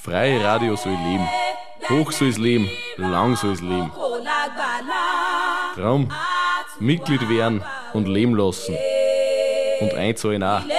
freie Radio soll leben. Hoch soll es leben, lang soll es leben. Drum Mitglied werden und leben lassen. Und einzahlen auch.